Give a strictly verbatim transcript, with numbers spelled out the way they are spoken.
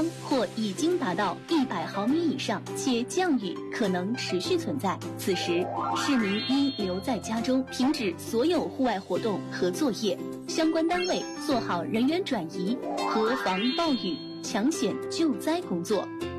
将或已经达到一百毫米以上，且降雨可能持续存在。此时，市民应留在家中，停止所有户外活动和作业。相关单位做好人员转移和防暴雨、抢险救灾工作。